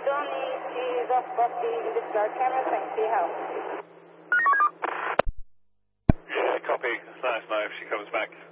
Tony, she's off of the disregard camera. Thanks for your help. Yeah, copy. Let us know if she comes back.